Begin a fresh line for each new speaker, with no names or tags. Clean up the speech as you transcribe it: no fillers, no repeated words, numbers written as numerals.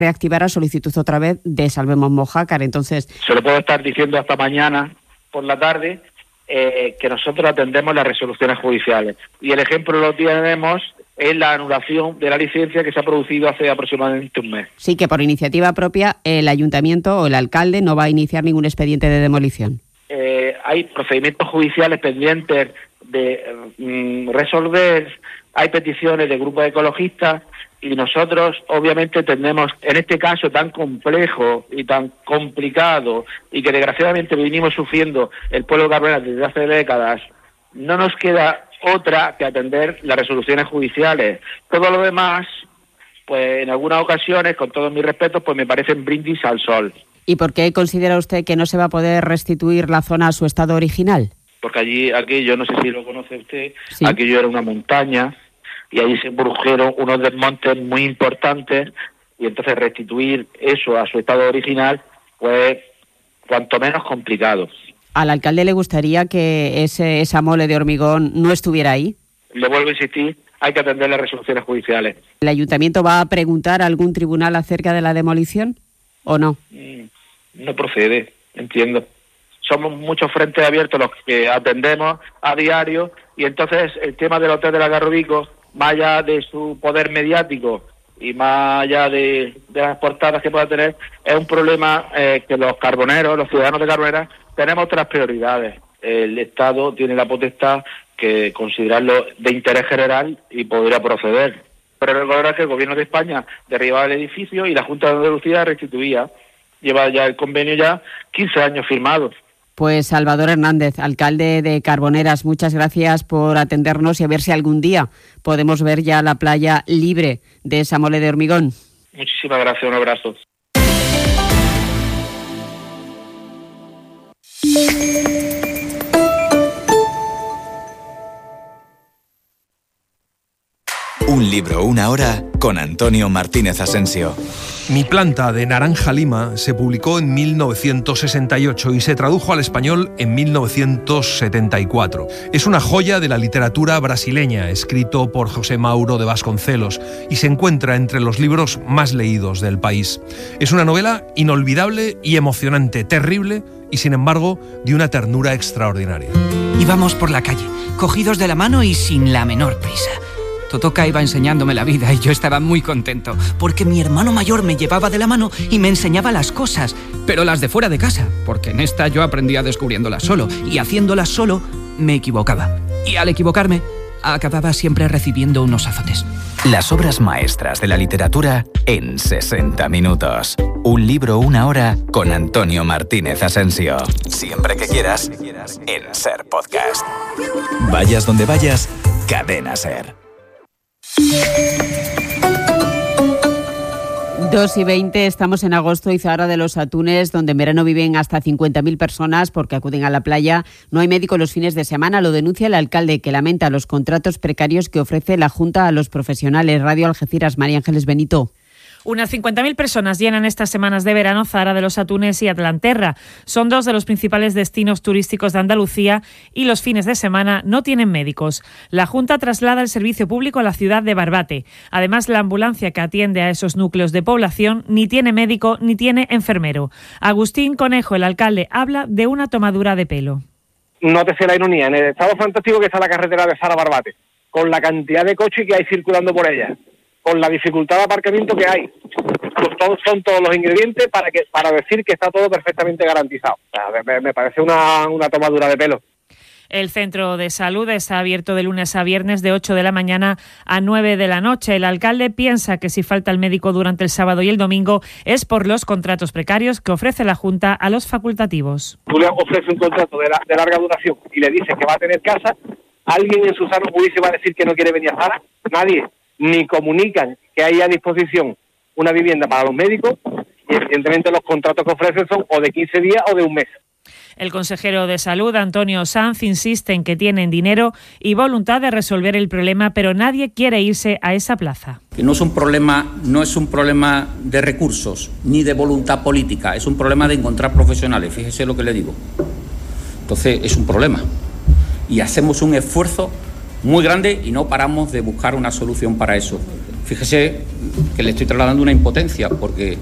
reactivar a solicitud otra vez de Salvemos Mojácar. Entonces,
se lo puedo estar diciendo hasta mañana por la tarde, que nosotros atendemos las resoluciones judiciales. Y el ejemplo lo tenemos en la anulación de la licencia que se ha producido hace aproximadamente un mes.
Sí, que por iniciativa propia el ayuntamiento o el alcalde no va a iniciar ningún expediente de demolición.
Hay procedimientos judiciales pendientes de resolver, hay peticiones de grupos ecologistas y nosotros obviamente tenemos, en este caso tan complejo y tan complicado y que desgraciadamente venimos sufriendo el pueblo de Carboneras desde hace décadas, no nos queda otra que atender las resoluciones judiciales. Todo lo demás, pues en algunas ocasiones, con todos mis respetos, pues me parecen brindis al sol.
¿Y por qué considera usted que no se va a poder restituir la zona a su estado original?
Porque aquí, yo no sé si lo conoce usted,
sí.
Aquello era una montaña y allí se produjeron unos desmontes muy importantes y entonces restituir eso a su estado original, pues cuanto menos complicado.
¿Al alcalde le gustaría que esa mole de hormigón no estuviera ahí?
Le vuelvo a insistir, hay que atender las resoluciones judiciales.
¿El ayuntamiento va a preguntar a algún tribunal acerca de la demolición o no?
No procede, entiendo. Somos muchos frentes abiertos los que atendemos a diario y entonces el tema del hotel de la Garrobico, más allá de su poder mediático y más allá de las portadas que pueda tener, es un problema que los carboneros, los ciudadanos de Carboneras, tenemos otras prioridades. El Estado tiene la potestad que considerarlo de interés general y podría proceder. Pero recordar que el Gobierno de España derribaba el edificio y la Junta de Andalucía restituía. Lleva ya el convenio 15 años firmados.
Pues Salvador Hernández, alcalde de Carboneras, muchas gracias por atendernos y a ver si algún día podemos ver ya la playa libre de esa mole de hormigón.
Muchísimas gracias, un abrazo.
Un libro, una hora, con Antonio Martínez Asensio.
Mi planta de naranja lima se publicó en 1968 y se tradujo al español en 1974. Es una joya de la literatura brasileña, escrito por José Mauro de Vasconcelos, y se encuentra entre los libros más leídos del país. Es una novela inolvidable y emocionante, terrible y, sin embargo, de una ternura extraordinaria.
Íbamos por la calle, cogidos de la mano y sin la menor prisa. Totoka iba enseñándome la vida y yo estaba muy contento, porque mi hermano mayor me llevaba de la mano y me enseñaba las cosas, pero las de fuera de casa, porque en esta yo aprendía descubriéndolas solo, y haciéndolas solo me equivocaba. Y al equivocarme, acababa siempre recibiendo unos azotes.
Las obras maestras de la literatura en 60 minutos. Un libro, una hora, con Antonio Martínez Asensio. Siempre que quieras, en SER Podcast. Vayas donde vayas, Cadena SER.
2:20, estamos en agosto y Zahara de los Atunes, donde en verano viven hasta 50.000 personas porque acuden a la playa. No hay médico los fines de semana, lo denuncia el alcalde, que lamenta los contratos precarios que ofrece la Junta a los profesionales. Radio Algeciras, María Ángeles Benito.
Unas 50.000 personas llenan estas semanas de verano Zahara de los Atunes y Atlanterra. Son dos de los principales destinos turísticos de Andalucía y los fines de semana no tienen médicos. La Junta traslada el servicio público a la ciudad de Barbate. Además, la ambulancia que atiende a esos núcleos de población ni tiene médico ni tiene enfermero. Agustín Conejo, el alcalde, habla de una tomadura de pelo.
Nótese la ironía, en el estado fantástico que está la carretera de Zahara Barbate, con la cantidad de coches que hay circulando por ella, con la dificultad de aparcamiento que hay, son todos los ingredientes para decir que está todo perfectamente garantizado. O sea, me parece una tomadura de pelo.
El centro de salud está abierto de lunes a viernes de 8 de la mañana a 9 de la noche. El alcalde piensa que si falta el médico durante el sábado y el domingo es por los contratos precarios que ofrece la Junta a los facultativos.
Tú le ofreces un contrato de larga duración y le dices que va a tener casa, ¿alguien en su sano juicio va a decir que no quiere venir a Zahara? Nadie. Ni comunican que hay a disposición una vivienda para los médicos y evidentemente los contratos que ofrecen son o de 15 días o de un mes.
El consejero de Salud, Antonio Sanz, insiste en que tienen dinero y voluntad de resolver el problema, pero nadie quiere irse a esa plaza.
Que no es un problema de recursos ni de voluntad política, es un problema de encontrar profesionales, fíjese lo que le digo. Entonces es un problema y hacemos un esfuerzo muy grande y no paramos de buscar una solución para eso. Fíjese que le estoy trasladando una impotencia, porque